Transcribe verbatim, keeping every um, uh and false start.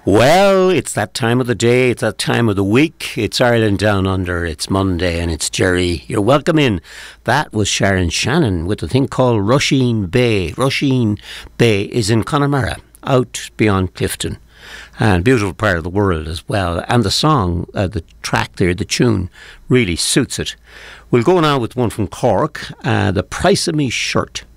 Well, it's that time of the day, it's that time of the week. It's Ireland Down Under, it's Monday, and it's Jerry. You're welcome in. That was Sharon Shannon with a thing called Rusheen Bay. Rusheen Bay is in Connemara, out beyond Clifton. And beautiful part of the world as well. And the song, uh, the track there, the tune, really suits it. We'll go now with one from Cork, uh, The Price of Me Shirt.